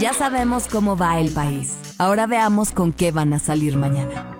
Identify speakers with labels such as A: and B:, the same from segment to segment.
A: Ya sabemos cómo va el país. Ahora veamos con qué van a salir mañana.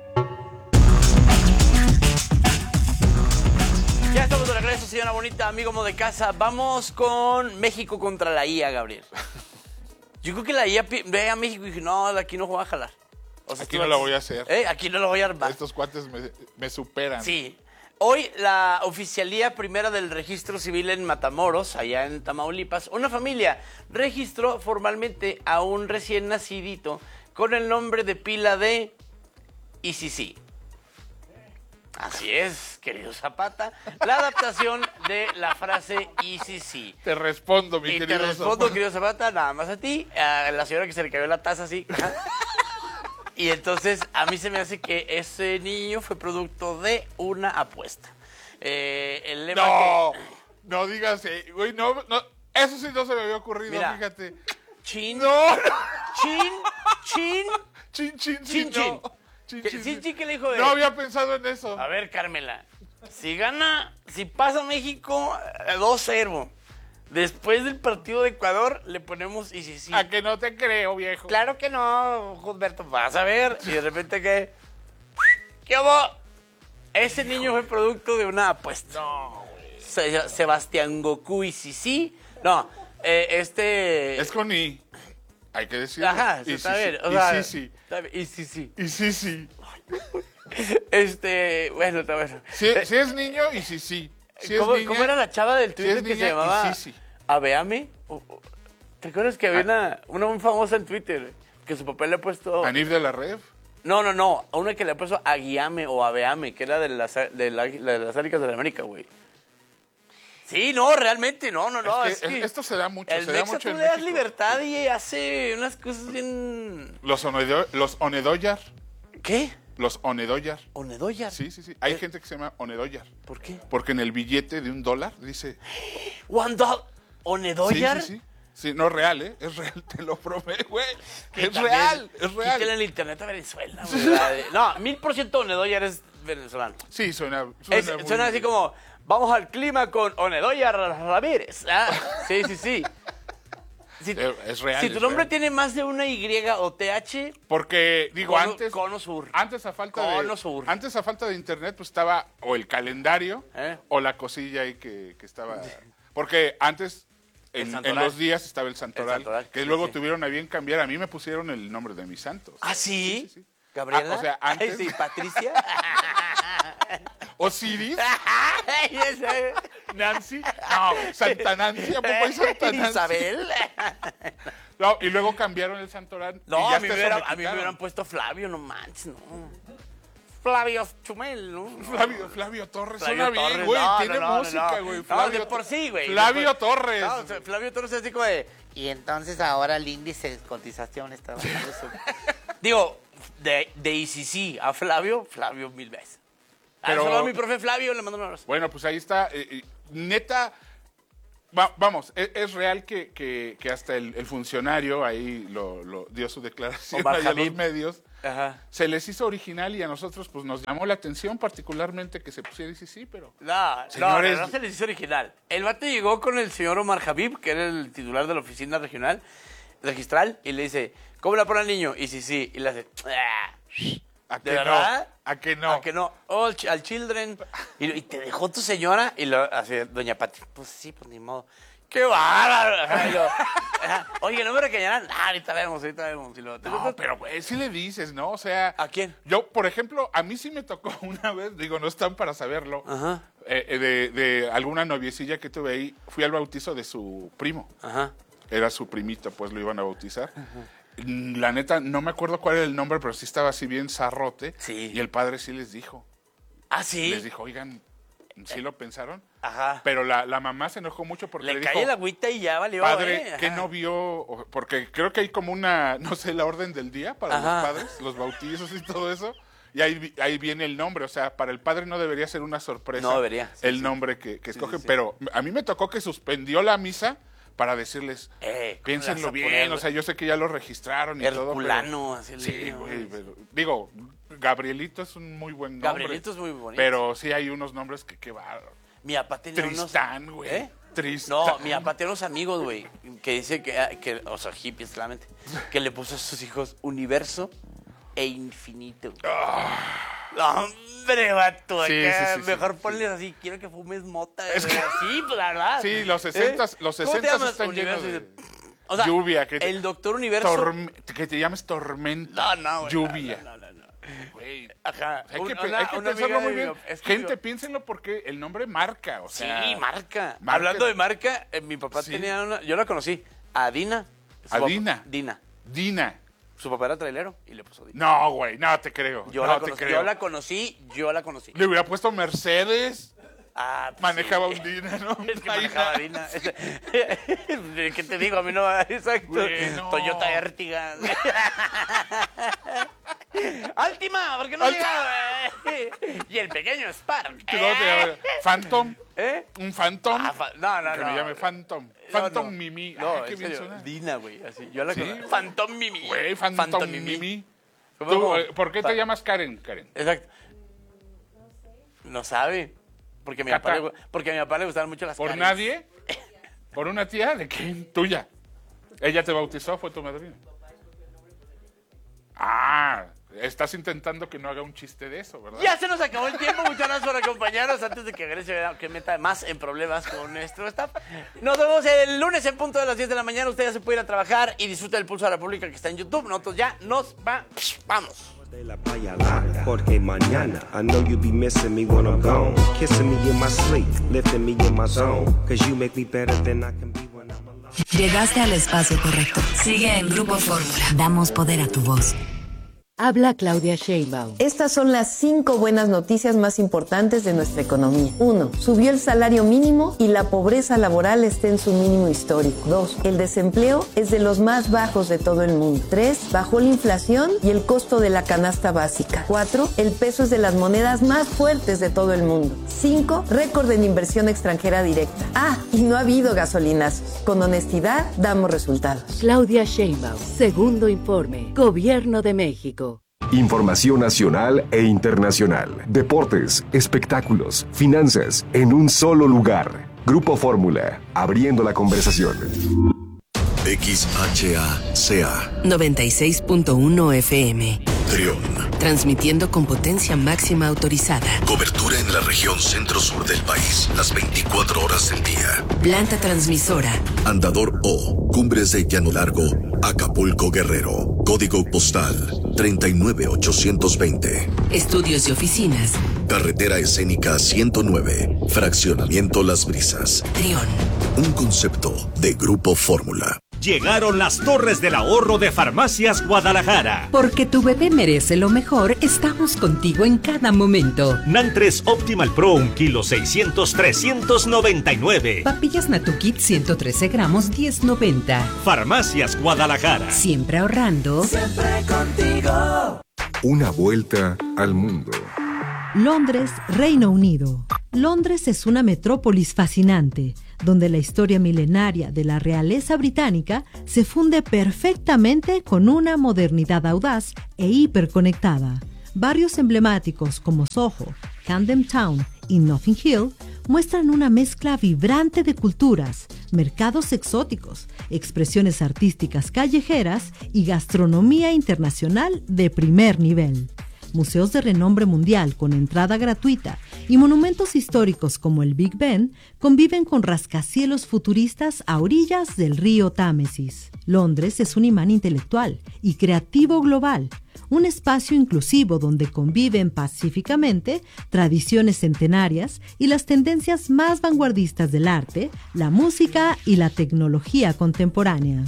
B: Ya estamos de regreso, señora bonita, amigo amo de casa. Vamos con México contra la IA, Gabriel. Yo creo que la IA ve a México y dije, no, de aquí no voy a jalar. O sea,
C: Aquí no la voy a hacer.
B: Aquí no lo voy a armar.
C: Estos cuates me superan.
B: Sí. Hoy la oficialía primera del registro civil en Matamoros, allá en Tamaulipas, una familia registró formalmente a un recién nacidito con el nombre de pila de ICC. Así es, querido Zapata, la adaptación de la frase ICC.
C: Te respondo, mi
B: Y
C: querido
B: te respondo,
C: Zapata.
B: querido Zapata, nada más a ti, a la señora que se le cayó la taza así. Y entonces a mí se me hace que ese niño fue producto de una apuesta. El lema
C: No, no digas, güey, no, eso sí no se me había ocurrido,
B: Mira.
C: fíjate.
B: Chin,
C: No,
B: chin,
C: chin,
B: chin,
C: sí,
B: chin.
C: no. Chin,
B: ¿Qué-
C: chin,
B: sí,
C: sí.
B: sí, ¿qué le dijo de?
C: No había pensado en eso.
B: A ver, Carmela, si pasa México 2-0, después del partido de Ecuador le ponemos ICC.
C: A que no te creo, viejo.
B: Claro que no, Gilberto, vas a ver. Y de repente ¿qué hubo? Ese niño fue producto de una apuesta.
C: No, güey.
B: Sebastián Goku y Sisi. No,
C: Es con I. Hay que decirlo.
B: Ajá,
C: Y
B: está
C: sí,
B: bien.
C: sí.
B: O sea,
C: Y sí,
B: está bien, y Sisi.
C: Y sí, sí.
B: Bueno, está bueno.
C: Si es niño, y sí, sí. Si es
B: ¿Cómo,
C: niña,
B: cómo era la chava del Twitter
C: es
B: que se
C: niña, y
B: llamaba
C: sí, sí.
B: Aveame? ¿Te acuerdas que había una muy famosa en Twitter que su papá le ha puesto...
C: Anif de la Rev.
B: No, una que le ha puesto Aguiame o Aveame, que era de las Águilas de la América, güey. Sí, no, realmente, no.
C: Es que esto se da mucho,
B: El
C: se da
B: Mexa
C: mucho
B: tú
C: en
B: le das
C: México.
B: libertad y hace unas cosas bien...
C: Los Onedoyar.
B: ¿Qué?
C: Los Onedoyar.
B: ¿Onedoyar?
C: Sí. Hay gente que se llama Onedoyar.
B: ¿Por qué?
C: Porque en el billete de $1 dice...
B: ¿One ¿Onedoyar?
C: Sí. Sí, no es real, ¿eh? Es real, te lo prometo, güey.
B: Que
C: Es
B: también
C: real, es
B: quítale
C: real.
B: el internet a Venezuela, güey. No, 1000% Onedoyar es venezolano.
C: Sí, suena muy
B: Suena así
C: bien.
B: como, vamos al clima con Onedoyar Ramírez. Ah, sí. Si,
C: Es real.
B: si
C: es
B: tu nombre
C: real.
B: tiene más de una Y o TH,
C: Porque, digo, antes...
B: Cono Sur.
C: Antes a falta
B: Cono Sur.
C: Antes a falta de internet, pues estaba o el calendario o la cosilla ahí que estaba. Porque antes, en
B: Santoral.
C: los días estaba el Santoral,
B: Santoral,
C: que
B: sí,
C: luego
B: sí.
C: tuvieron a bien cambiar. A mí me pusieron el nombre de mis santos.
B: ¿Ah, sí?
C: Sí.
B: ¿Gabriela?
C: O sea, antes.
B: Ay, sí, ¿Patricia?
C: Osiris,
B: Ay, ese-
C: Nancy. No, Santa Nancy, ¿a poco hay Santa Nancy?
B: Isabel.
C: No, y luego cambiaron el Santoral.
B: No,
C: y ya
B: a mí me
C: hasta eso
B: hubieran
C: quitaron.
B: puesto Flavio, no manches, no. Flavio Chumel, ¿no?
C: Flavio Torres,
B: Flavio
C: suena bien,
B: Torres,
C: güey.
B: no,
C: Tiene
B: no,
C: música,
B: no.
C: güey.
B: No,
C: Flavio
B: de por sí, güey.
C: Flavio
B: De por-
C: Torres.
B: No, o sea, Flavio Torres es así como de... Y entonces ahora el índice de cotización está bajando. Digo, de ICC a Flavio 1000 veces.
C: Pero-
B: Pero... a mi profe Flavio, le mando un abrazo.
C: Bueno, pues ahí está. Neta, vamos, es real que hasta el funcionario ahí lo dio su declaración
B: Omar
C: ahí a los
B: Habib.
C: medios.
B: Ajá.
C: Se les hizo original y a nosotros pues nos llamó la atención particularmente que se pusiera sí, pero...
B: No,
C: Señores-
B: no se les hizo original. El vato llegó con el señor Omar Habib, que era el titular de la oficina registral, y le dice, ¿cómo la pone al niño? Y sí, y le hace...
C: ¿A
B: ¿De
C: que
B: verdad?
C: no? ¿A que no?
B: ¿A que no? Oh, al children. Y te dejó tu señora. Y lo hace doña Pati. Pues sí, pues ni modo. ¡Qué bárbaro! Ajá, y luego, ajá, oye, ¿no me regañarán? Ahorita vemos. Y luego,
C: No, pero güey, sí le dices, ¿no? O sea...
B: ¿A quién?
C: Yo, por ejemplo, a mí sí me tocó una vez, digo, no están para saberlo,
B: Ajá.
C: de alguna noviecilla que tuve ahí, fui al bautizo de su primo.
B: Ajá.
C: Era su primito, pues lo iban a bautizar. La neta, no me acuerdo cuál era el nombre, pero sí estaba así bien zarrote.
B: Sí.
C: Y el padre sí les dijo.
B: ¿Ah, sí?
C: Les dijo, oigan, ¿sí lo pensaron?
B: Ajá.
C: Pero la mamá se enojó mucho porque le
B: Le
C: dijo,
B: cae el agüita y ya valió,
C: padre,
B: Ajá.
C: ¿qué no vio? Porque creo que hay como una, no sé, la orden del día para
B: Ajá.
C: los padres, los bautizos y todo eso. Y ahí viene el nombre. O sea, para el padre no debería ser una sorpresa
B: No debería, sí,
C: el
B: sí.
C: nombre que escogen.
B: sí.
C: Pero a mí me tocó que suspendió la misa para decirles,
B: ¿cómo le vas
C: piénsenlo
B: a
C: bien.
B: poner?
C: O sea, yo sé que ya lo registraron y todo.
B: Herculano, así le
C: Sí,
B: digo,
C: güey.
B: güey.
C: Pero, digo, Gabrielito es un muy buen nombre.
B: Gabrielito es muy bonito.
C: Pero sí hay unos nombres que qué bárbaro.
B: Mi papá tenía unos...
C: Tristán, güey.
B: ¿Eh?
C: triste.
B: No, mi papá tiene unos amigos, güey, que dice que, o sea, hippies, claramente, que le puso a sus hijos universo e infinito. No, hombre, vato,
C: Sí,
B: acá,
C: sí, sí,
B: mejor
C: sí,
B: ponles así, quiero que fumes mota.
C: Es
B: güey,
C: que-
B: así, pues, la verdad.
C: Sí, los 60s, los
B: ¿Cómo te
C: 60s
B: llamas?
C: están llenos
B: Universo
C: de
B: o sea,
C: lluvia.
B: el Doctor Universo.
C: Que te llames tormenta.
B: No, güey.
C: Lluvia.
B: No.
C: Güey,
B: Ajá.
C: hay que,
B: Una
C: hay que
B: amiga
C: pensarlo
B: de
C: muy
B: mi
C: bien.
B: papá, es que
C: Gente, piénsenlo porque el nombre marca. O
B: Sí,
C: sea,
B: marca.
C: marca.
B: Hablando de marca, mi papá
C: Sí.
B: tenía una. Yo la conocí. A Dina. Su
C: ¿A
B: papá-
C: Dina?
B: Dina.
C: Dina.
B: Su papá era trailero y le puso Dina.
C: No, güey, no te creo.
B: Yo,
C: no
B: la
C: te
B: conocí,
C: creo.
B: yo la conocí.
C: Le hubiera puesto Mercedes.
B: Ah, pues
C: Manejaba
B: sí.
C: un Dina, ¿no?
B: Es que manejaba Dina. ¿Qué te digo? A mí no. Exacto.
C: Güey, no.
B: Toyota Ertiga. Altima, ¿por qué no llegaba? Y el pequeño Spark.
C: Que luego te llama Phantom.
B: ¿Eh?
C: Un Phantom.
B: No.
C: Que me llame Phantom.
B: No,
C: Phantom
B: no.
C: Mimi.
B: No,
C: Qué
B: en
C: bien
B: serio,
C: suena.
B: Dina, güey. Así, yo la
C: Sí.
B: conozco. Phantom Mimi.
C: Güey, Phantom Mimi.
B: ¿Cómo,
C: Tú,
B: cómo?
C: ¿Por qué te llamas Karen? Karen.
B: Exacto. No sabe. Porque a mi
C: Cata.
B: papá le gustaban mucho las
C: ¿Por
B: Karens.
C: nadie? ¿Por una tía? ¿De quién? Tuya. ¿Ella te bautizó? ¿Fue tu madrina? Ah, estás intentando que no haga un chiste de eso, ¿verdad?
B: Ya se nos acabó el tiempo. Muchas gracias por acompañarnos. Antes de que Grecia que meta más en problemas con nuestro staff. Nos vemos el lunes en punto de las 10 de la mañana. Usted ya se puede ir a trabajar y disfruta del Pulso de la República que está en YouTube. Nosotros ya nos vamos.
D: De la playa larga, porque mañana I know you'll be missing me when I'm gone. Kissing me in my sleep, lifting me in my zone. Cause you make me better than I can be when I'm alone.
A: Llegaste al espacio correcto. Sigue en Grupo Fórmula. Damos poder a tu voz.
E: Habla Claudia Sheinbaum.
F: Estas son las 5 buenas noticias más importantes de nuestra economía. 1. Subió el salario mínimo y la pobreza laboral está en su mínimo histórico. 2. El desempleo es de los más bajos de todo el mundo. 3. Bajó la inflación y el costo de la canasta básica. 4. El peso es de las monedas más fuertes de todo el mundo. 5. Récord en inversión extranjera directa. Y no ha habido gasolinazos. Con honestidad damos resultados.
E: Claudia Sheinbaum. Segundo informe. Gobierno de México.
G: Información nacional e internacional, deportes, espectáculos, finanzas, en un solo lugar. Grupo Fórmula, abriendo la conversación.
H: XHACA
A: 96.1 FM.
H: Trión.
A: Transmitiendo con potencia máxima autorizada.
H: Cobertura en la región centro-sur del país, las 24 horas del día.
A: Planta transmisora.
H: Andador O, Cumbres de Llano Largo, Acapulco, Guerrero. Código postal 39820.
A: Estudios y oficinas.
H: Carretera escénica 109, Fraccionamiento Las Brisas.
A: Trión.
H: Un concepto de Grupo Fórmula.
I: Llegaron las torres del ahorro de Farmacias Guadalajara.
J: Porque tu bebé merece lo mejor, estamos contigo en cada momento.
I: Nantres Optimal Pro 1 kilo 600, 399.
J: Papillas Natukit 113 gramos, 10.90.
I: Farmacias Guadalajara.
J: Siempre ahorrando.
K: Siempre contigo.
G: Una vuelta al mundo.
L: Londres, Reino Unido. Londres es una metrópolis fascinante, donde la historia milenaria de la realeza británica se funde perfectamente con una modernidad audaz e hiperconectada. Barrios emblemáticos como Soho, Camden Town y Notting Hill muestran una mezcla vibrante de culturas, mercados exóticos, expresiones artísticas callejeras y gastronomía internacional de primer nivel. Museos de renombre mundial con entrada gratuita y monumentos históricos como el Big Ben conviven con rascacielos futuristas a orillas del río Támesis. Londres es un imán intelectual y creativo global, un espacio inclusivo donde conviven pacíficamente tradiciones centenarias y las tendencias más vanguardistas del arte, la música y la tecnología contemporánea.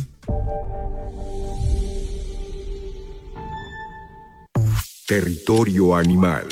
G: Territorio animal.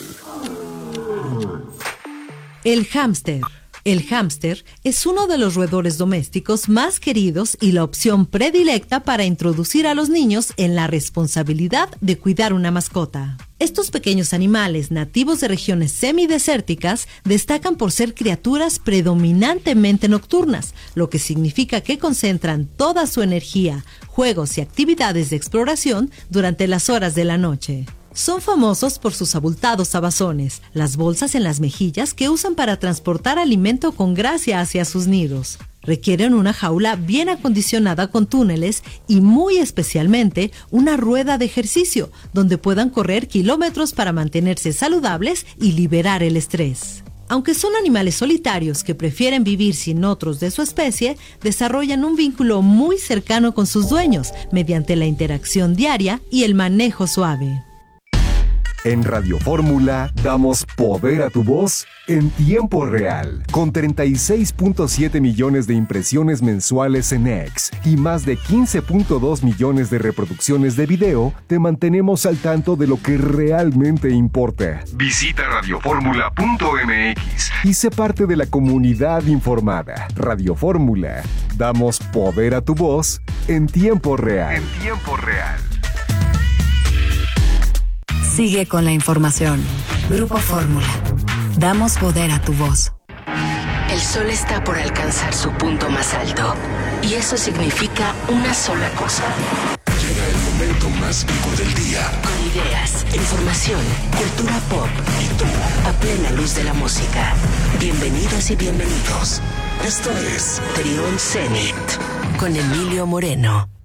L: El hámster. El hámster es uno de los roedores domésticos más queridos y la opción predilecta para introducir a los niños en la responsabilidad de cuidar una mascota. Estos pequeños animales nativos de regiones semidesérticas destacan por ser criaturas predominantemente nocturnas, lo que significa que concentran toda su energía, juegos y actividades de exploración durante las horas de la noche. Son famosos por sus abultados abazones, las bolsas en las mejillas que usan para transportar alimento con gracia hacia sus nidos. Requieren una jaula bien acondicionada con túneles y muy especialmente una rueda de ejercicio donde puedan correr kilómetros para mantenerse saludables y liberar el estrés. Aunque son animales solitarios que prefieren vivir sin otros de su especie, desarrollan un vínculo muy cercano con sus dueños mediante la interacción diaria y el manejo suave.
G: En Radio Fórmula damos poder a tu voz en tiempo real. Con 36.7 millones de impresiones mensuales en X y más de 15.2 millones de reproducciones de video, te mantenemos al tanto de lo que realmente importa. Visita radioformula.mx y sé parte de la comunidad informada. Radio Fórmula, damos poder a tu voz en tiempo real. En tiempo real.
A: Sigue con la información. Grupo Fórmula. Damos poder a tu voz.
M: El sol está por alcanzar su punto más alto. Y eso significa una sola cosa.
H: Llega el momento más vivo del día.
M: Con ideas, información, cultura pop
H: y tú
M: a plena luz de la música. Bienvenidos y bienvenidos.
H: Esto es
M: Trión Zenit con Emilio Moreno.